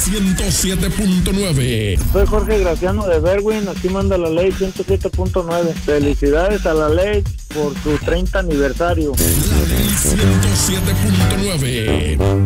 107.9. Soy Jorge Graciano de Berwin, aquí manda la ley 107.9. Felicidades a la ley por su 30 aniversario. La ley 107.9.